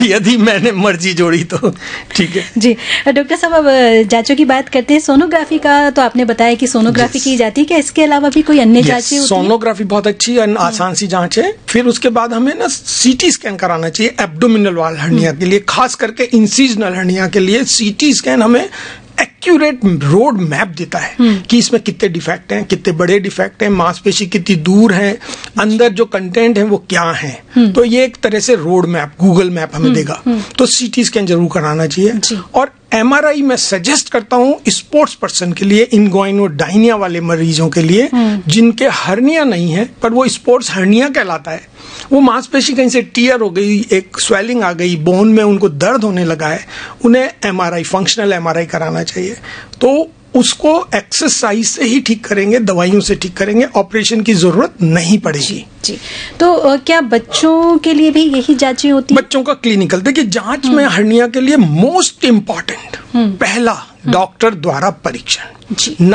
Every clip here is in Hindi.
यदि मैंने मर्जी जोड़ी तो ठीक है जी। डॉक्टर साहब, अब जांचों की बात करते हैं। सोनोग्राफी का तो आपने बताया कि सोनोग्राफी की जाती है, क्या इसके अलावा भी कोई अन्य जांचें होती हैं? सोनोग्राफी बहुत अच्छी आसान सी जांच है। फिर उसके बाद हमें ना सीटी स्कैन कराना चाहिए एब्डोमिनल वाल हर्निया के लिए, खास करके इंसिजनल हर्निया के लिए। सीटी स्कैन हमें एक्यूरेट रोड मैप देता है कि इसमें कितने डिफेक्ट हैं, कितने बड़े डिफेक्ट हैं, मांसपेशी कितनी दूर है, अंदर जो कंटेंट है वो क्या है। तो ये एक तरह से रोड मैप, गूगल मैप हमें देगा। तो सीटी स्कैन जरूर कराना चाहिए। और एमआरआई मैं सजेस्ट करता हूँ स्पोर्ट्स पर्सन के लिए, इनगुइनोडाइनिया वाले मरीजों के लिए जिनके हर्निया नहीं है पर वो स्पोर्ट्स हर्निया कहलाता है। वो मांसपेशी कहीं से टीयर हो गई, एक स्वेलिंग आ गई, बोन में उनको दर्द होने लगा है, उन्हें एमआरआई, फंक्शनल एमआरआई कराना चाहिए। तो उसको एक्सरसाइज से ही ठीक करेंगे, दवाइयों से ठीक करेंगे, ऑपरेशन की जरूरत नहीं पड़ेगी। जी। तो क्या बच्चों के लिए भी यही जांचें होती हैं? बच्चों का क्लिनिकल, देखिए जांच में हर्निया के लिए मोस्ट इम्पॉर्टेंट पहला डॉक्टर द्वारा परीक्षण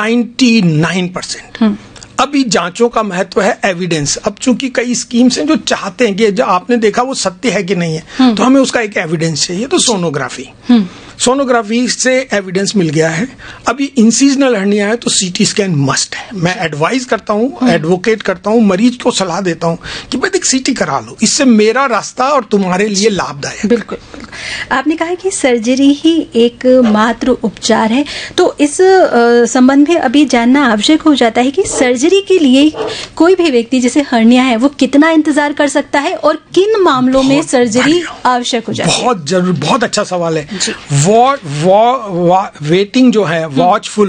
99%। अभी जांचों का महत्व है एविडेंस। अब चूंकि कई स्कीम्स हैं जो चाहते हैं कि जो आपने देखा वो सत्य है कि नहीं है, तो हमें उसका एक एविडेंस चाहिए। तो सोनोग्राफी से एविडेंस मिल गया है। अभी इंसिजनल हर्निया है तो सीटी स्कैन मस्ट है। मैं एडवाइज करता हूँ, एडवोकेट करता हूँ, मरीज को सलाह देता हूँ कि भाई देख सीटी करा लो, इससे मेरा रास्ता और तुम्हारे लिए लाभदायक। बिल्कुल। आपने कहा कि सर्जरी ही एक मात्र उपचार है, तो इस संबंध में अभी जानना आवश्यक हो जाता है कि सर्जरी के लिए कोई भी व्यक्ति जिसे हर्निया है वो कितना इंतजार कर सकता है और किन मामलों में सर्जरी आवश्यक हो जाती है? बहुत जरूर, बहुत अच्छा सवाल है। वेटिंग जो है, वॉचफुल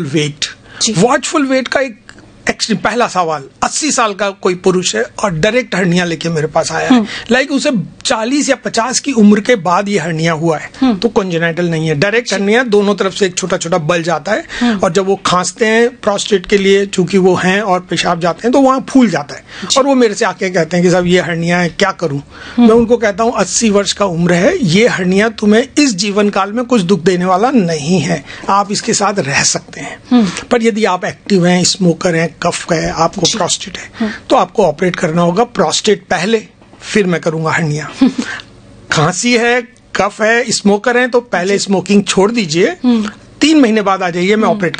वेट का एक पहला सवाल, 80 साल का कोई पुरुष है और डायरेक्ट हर्निया लेके मेरे पास आया है, लाइक उसे 40 या 50 की उम्र के बाद ये हर्निया हुआ है, तो कॉन्जेनाइटल नहीं है, डायरेक्ट हर्निया, दोनों तरफ से एक छोटा छोटा बल जाता है और जब वो खांसते हैं प्रोस्टेट के लिए, चूंकि वो हैं और पेशाब जाते हैं तो वहां फूल जाता है और वो मेरे से आके कहते हैं कि साहब ये हर्निया है, क्या करूं? मैं उनको कहता हूं 80 वर्ष का उम्र है, ये हर्निया तुम्हें इस जीवन काल में कुछ दुख देने वाला नहीं है, आप इसके साथ रह सकते हैं। पर यदि आप एक्टिव हैं, स्मोकर हैं, कफ है, आपको प्रोस्टेट है, तो आपको ऑपरेट करना होगा। प्रोस्टेट पहले, फिर मैं करूंगा हर्निया। खांसी है, कफ है, स्मोकर है, तो पहले स्मोकिंग छोड़ दीजिए, 3 महीने बाद आ जाइए, मैं ऑपरेट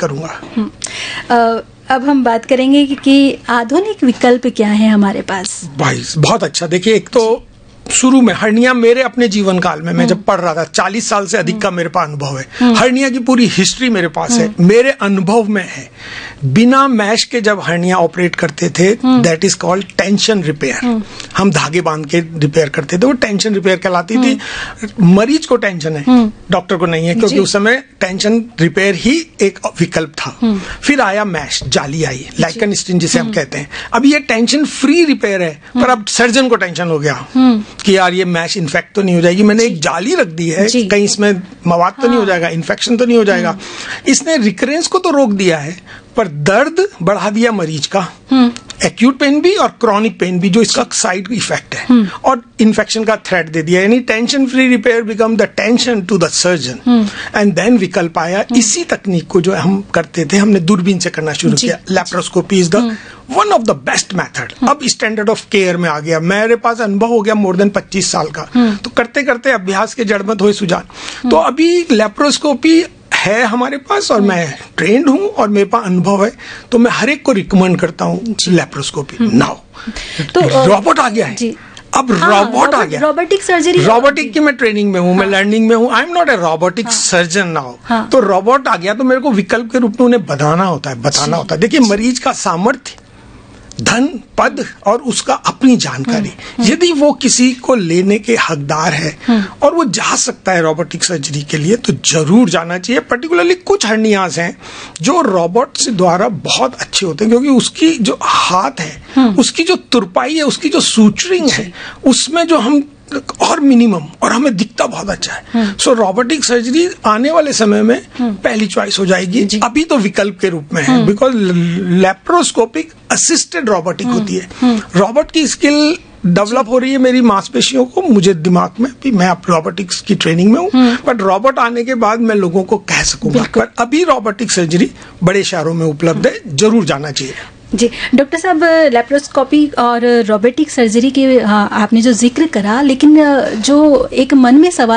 करूंगा। अब हम बात करेंगे कि आधुनिक विकल्प क्या है हमारे पास? भाई बहुत अच्छा। देखिए, एक तो शुरू में हर्निया मेरे अपने जीवन काल में, मैं जब पढ़ रहा था, 40 साल से अधिक का मेरे पास अनुभव है, हर्निया की पूरी हिस्ट्री मेरे पास है, मेरे अनुभव में है। बिना मैश के जब हर्निया ऑपरेट करते थे, that is called tension repair. हम धागे बांध के रिपेयर करते थे, वो टेंशन रिपेयर कहलाती थी। मरीज को टेंशन है, डॉक्टर को नहीं है, क्योंकि उस समय टेंशन रिपेयर ही एक विकल्प था। फिर आया मैश, जाली आई, लाइकन स्टिन जिसे हम कहते हैं। अब ये टेंशन फ्री रिपेयर है, पर अब सर्जन को टेंशन हो गया कि यार ये मैश इन्फेक्ट तो नहीं हो जाएगी, मैंने एक जाली रख दी है, कहीं इसमें मवाद तो नहीं हो जाएगा, इन्फेक्शन तो नहीं हो जाएगा। इसने रिकरेंस को तो रोक दिया है, पर दर्द बढ़ा दिया मरीज का, एक्यूट पेन भी और क्रॉनिक पेन भी, जो इसका साइड इफेक्ट है, और इन्फेक्शन का थ्रेट दे दिया। यानी tension free repair become the tension to the surgeon. And then विकल्प आया। इसी तकनीक को जो हम करते थे, हमने दूरबीन से करना शुरू किया। Laparoscopy is the one of the best method. अब स्टैंडर्ड ऑफ केयर में आ गया। मेरे पास अनुभव हो गया मोर देन 25 साल का, तो करते करते अभ्यास के जड़ मत होए सुजान। तो अभी लैप्रोस्कोपी है हमारे पास और मैं ट्रेंड हूं और मेरे पास अनुभव है, तो मैं हर एक को रिकमेंड करता हूं लैप्रोस्कोपी। नाउ तो रोबोट आ गया है, अब रोबोट आ गया, रोबोटिक सर्जरी, रोबोटिक की मैं ट्रेनिंग में हूँ, मैं लर्निंग में हूँ। I am not a robotic surgeon now. तो रोबोट आ गया, तो मेरे को विकल्प के रूप में उन्हें बताना होता है। देखिए, मरीज का सामर्थ्य, धन, पद और उसका अपनी जानकारी, यदि वो किसी को लेने के हकदार है और वो जा सकता है रोबोटिक सर्जरी के लिए, तो जरूर जाना चाहिए। पर्टिकुलरली कुछ हर्नियाज हैं जो रोबोट से द्वारा बहुत अच्छे होते हैं, क्योंकि उसकी जो हाथ है, उसकी जो तुरपाई है, उसकी जो सूचरिंग है, उसमें जो हम और मिनिमम, और हमें दिखता बहुत अच्छा है। सो रोबोटिक सर्जरी आने वाले समय में पहली चॉइस हो जाएगी। अभी तो विकल्प के रूप में है, बिकॉज लैप्रोस्कोपिक असिस्टेड रोबोटिक होती है। रोबोट की स्किल डेवलप हो रही है मेरी मांसपेशियों को, मुझे दिमाग में भी, मैं अब रोबोटिक्स की ट्रेनिंग में हूँ, बट रोबोट आने के बाद मैं लोगों को कह सकूंगा। पर अभी रोबोटिक सर्जरी बड़े शहरों में उपलब्ध है, जरूर जाना चाहिए। जी डॉक्टर साहब, लैप्रोस्कोपी और रोबोटिक सर्जरी के आपने जो जिक्र करा, लेकिन जो एक मन में सवाल